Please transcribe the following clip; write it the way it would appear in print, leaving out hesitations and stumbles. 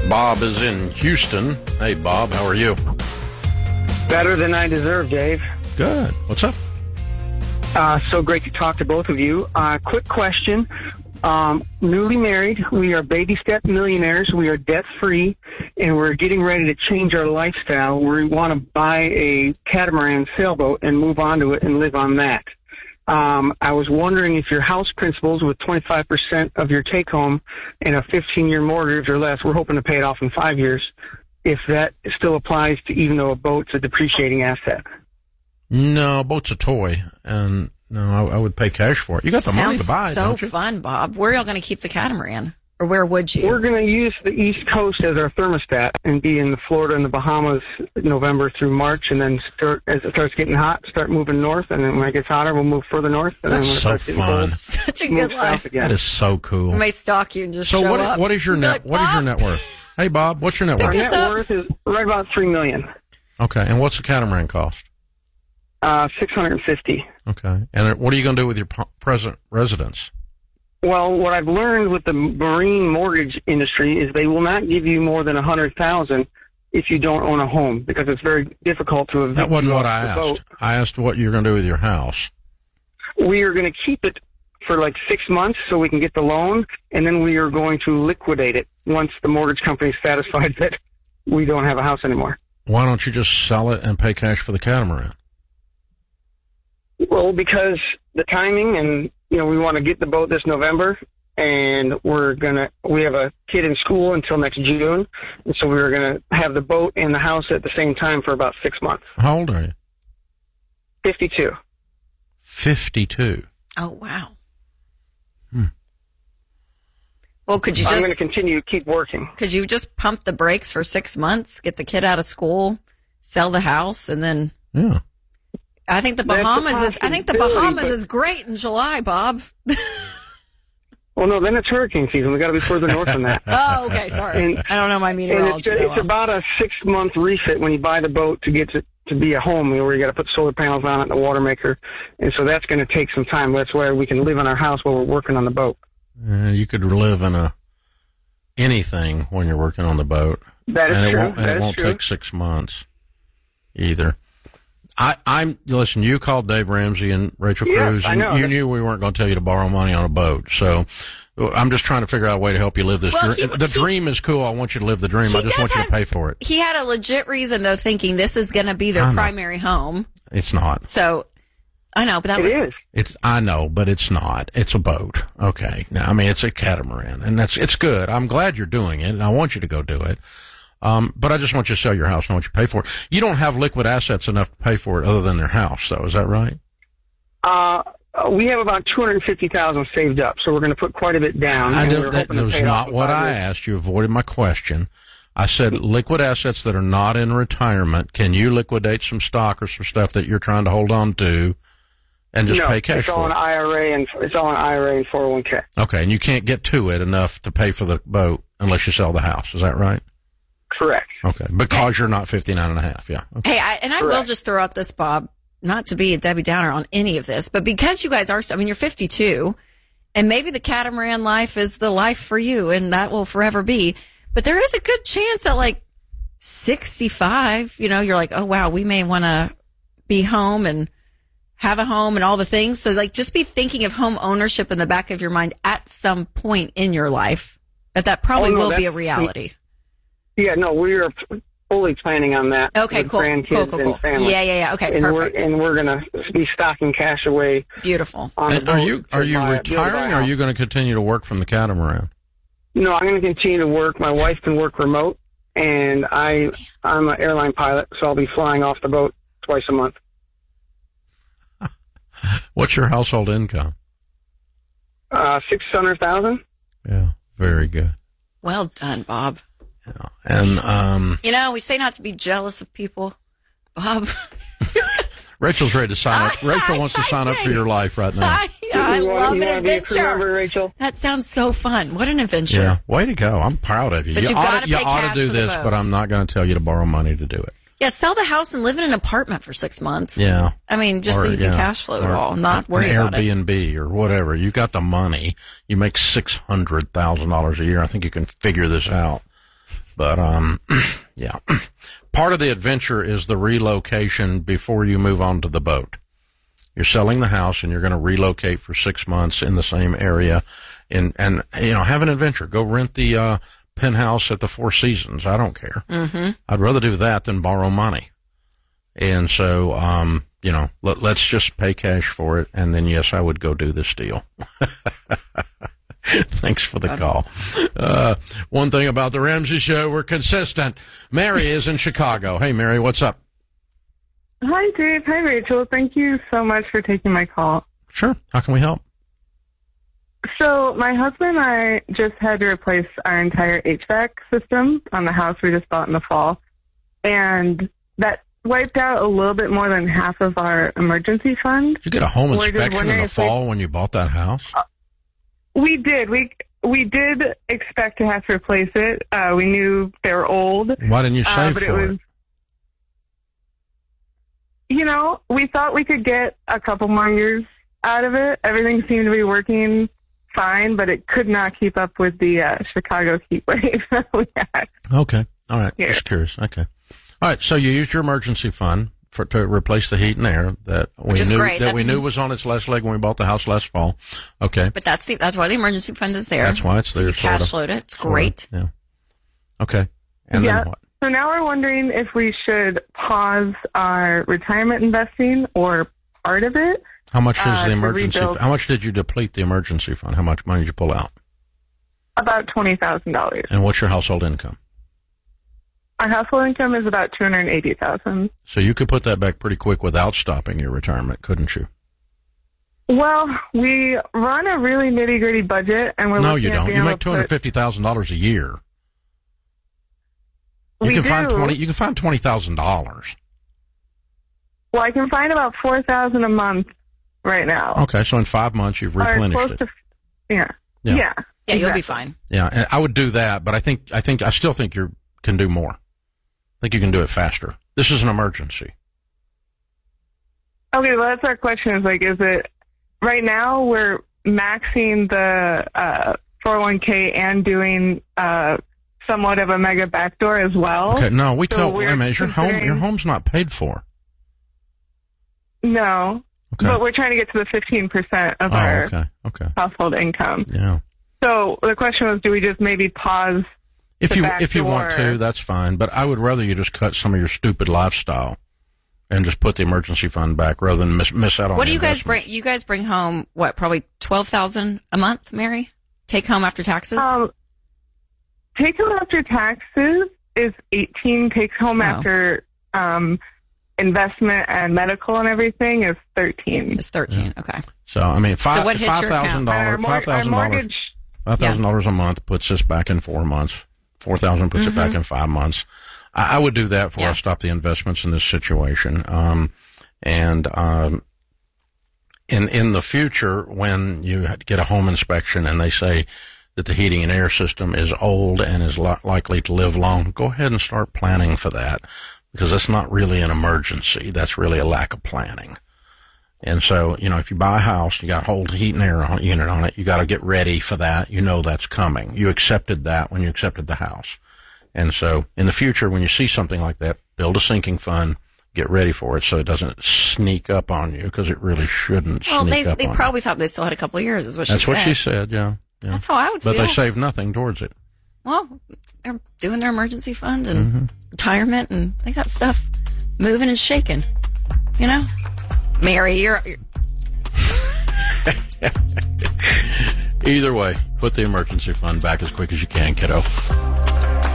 Bob is in Houston. Hey, Bob, how are you? Better than I deserve, Dave. Good. What's up? So great to talk to both of you. Quick question. Newly married, we are baby step millionaires. We are debt-free, and we're getting ready to change our lifestyle. We want to buy a catamaran sailboat and move on to it and live on that. I was wondering if your house principals with 25% of your take-home and a 15-year mortgage or less, we're hoping to pay it off in 5 years, if that still applies to even though a boat's a depreciating asset. No, a boat's a toy, and no, I would pay cash for it. You got the money to buy it, don't you? Sounds so fun, Bob. Where are y'all going to keep the catamaran? Or where would you? We're going to use the East Coast as our thermostat and be in the Florida and the Bahamas November through March, and then as it starts getting hot, start moving north, and then when it gets hotter, we'll move further north. And That's then so fun. Such a good life. That is so cool. I may stalk you and just show up. What is your net worth? Hey, Bob, what's your net worth? Our net worth is right about $3 million. Okay, and what's the catamaran cost? $650. Okay, and what are you going to do with your present residence? Well, what I've learned with the marine mortgage industry is they will not give you more than $100,000 if you don't own a home, because it's very difficult to evict. That wasn't what I asked. Boat. I asked what you're going to do with your house. We are going to keep it for like 6 months so we can get the loan, and then we are going to liquidate it once the mortgage company is satisfied that we don't have a house anymore. Why don't you just sell it and pay cash for the catamaran? Well, because the timing, and we want to get the boat this November, and we have a kid in school until next June, and so we were gonna have the boat and the house at the same time for about 6 months. How old are you? 52. 52. Oh, wow. Well, could you I'm going to continue to keep working. Could you just pump the brakes for 6 months, get the kid out of school, sell the house, and then? Yeah. I think the Bahamas is great in July, Bob. Well, no, then it's hurricane season. We got to be further north than that. Oh, okay, sorry. I don't know my meteorology. And it's about a 6-month refit when you buy the boat to get to be a home, where you got to put solar panels on it and a water maker, and so that's going to take some time. That's why we can live in our house while we're working on the boat. You could live in anything when you're working on the boat. That is true. It won't take 6 months either. Listen, you called Dave Ramsey and Rachel Cruz, and you knew we weren't going to tell you to borrow money on a boat. So I'm just trying to figure out a way to help you live this dream. The dream is cool. I want you to live the dream. I just want you to pay for it. He had a legit reason, though, thinking this is going to be their primary home. It's not. So, I know, but it is. I know, but it's not. It's a boat. Okay. Now, it's a catamaran, and it's good. I'm glad you're doing it, and I want you to go do it. But I just want you to sell your house and I want you to pay for it. You don't have liquid assets enough to pay for it other than their house, though. Is that right? We have about $250,000 saved up, so we're going to put quite a bit down. That was not what I asked. You avoided my question. I said liquid assets that are not in retirement. Can you liquidate some stock or some stuff that you're trying to hold on to and just pay cash for it? It's all an IRA and 401k. Okay, and you can't get to it enough to pay for the boat unless you sell the house. Is that right? Correct. Okay, because you're not 59 and a half, yeah. Okay. Hey, I will just throw out this, Bob, not to be a Debbie Downer on any of this, but because you guys are, you're 52, and maybe the catamaran life is the life for you, and that will forever be, but there is a good chance at 65, you're like, oh, wow, we may want to be home and have a home and all the things. So, just be thinking of home ownership in the back of your mind at some point in your life, that probably will be a reality. Yeah, no, we are fully planning on that. Okay, cool. Grandkids and family. Yeah. Okay, perfect. We're going to be stocking cash away. Beautiful. And are you retiring, or are you going to continue to work from the catamaran? No, I'm going to continue to work. My wife can work remote, and I'm an airline pilot, so I'll be flying off the boat twice a month. What's your household income? $600,000. Yeah, very good. Well done, Bob. And we say not to be jealous of people, Bob. Rachel's ready to sign up. Rachel wants to sign up for your life right now. I love an adventure. Rachel? That sounds so fun. What an adventure. Yeah, way to go. I'm proud of you. But you ought to do this, but I'm not going to tell you to borrow money to do it. Yeah, sell the house and live in an apartment for 6 months. Yeah. Just so you can cash flow it all, not worry about it. Airbnb or whatever. You got the money. You make $600,000 a year. I think you can figure this out. But, yeah. Part of the adventure is the relocation before you move on to the boat. You're selling the house and you're going to relocate for 6 months in the same area and, have an adventure. Go rent the, penthouse at the Four Seasons. I don't care. Mm-hmm. I'd rather do that than borrow money. And so, let's just pay cash for it. And then, yes, I would go do this deal. Thanks for the call. One thing about the Ramsey Show, we're consistent. Mary is in Chicago. Hey, Mary, what's up? Hi, Dave. Hi, Rachel. Thank you so much for taking my call. Sure. How can we help? So my husband and I just had to replace our entire HVAC system on the house we just bought in the fall. And that wiped out a little bit more than half of our emergency fund. Did you get a home inspection in the fall when you bought that house? We did. We did expect to have to replace it. We knew they were old. Why didn't you save for it? We thought we could get a couple more years out of it. Everything seemed to be working fine, but it could not keep up with the Chicago heat wave that we had. Okay. All right. Here. Just curious. Okay. All right. So you used your emergency fund to replace the heat and air that we knew was on its last leg when we bought the house last fall. Okay. But that's why the emergency fund is there. That's why it's there. So you cash load it. It's great. Yeah. Okay. And then what? So now we're wondering if we should pause our retirement investing or part of it. How much is the emergency? How much did you deplete the emergency fund? How much money did you pull out? About $20,000. And what's your household income? Our household income is about $280,000. So you could put that back pretty quick without stopping your retirement, couldn't you? Well, we run a really nitty-gritty budget, and we're you don't. You make $250,000 a year. You can find $20,000. Well, I can find about $4,000 a month right now. Okay, so in 5 months you've replenished it. Yeah, exactly. You'll be fine. Yeah, and I would do that, but I still think you can do more. I think you can do it faster. This is an emergency. Okay, well, that's our question. Is it right now we're maxing the 401k and doing somewhat of a mega backdoor as well? Okay, no, wait a minute. Your home's not paid for. No, but we're trying to get to the 15% of our household income. Yeah. So the question was, do we just maybe pause? If you want to, that's fine. But I would rather you just cut some of your stupid lifestyle and just put the emergency fund back rather than miss out on. What do you guys bring? You guys bring home what? Probably $12,000 a month, Mary. Take home after taxes. Take home after taxes is 18. Take home after investment and medical and everything is 13. It's 13. Yeah. Okay. So I mean, $5,000. $5,000 a month puts us back in 4 months. 4,000 puts it back in 5 months. I would do that before I stop the investments in this situation. In the future, when you get a home inspection and they say that the heating and air system is old and is likely to live long, go ahead and start planning for that, because that's not really an emergency. That's really a lack of planning. And so, if you buy a house, you got a whole heat and air unit on it, you got to get ready for that. That's coming. You accepted that when you accepted the house. And so in the future, when you see something like that, build a sinking fund, get ready for it so it doesn't sneak up on you, because it really shouldn't sneak up on you. Well, they probably thought they still had a couple of years, is what she said. That's what she said, yeah. That's how I would feel. But they saved nothing towards it. Well, they're doing their emergency fund and retirement, and they got stuff moving and shaking, Mary, you're... Either way, put the emergency fund back as quick as you can, kiddo.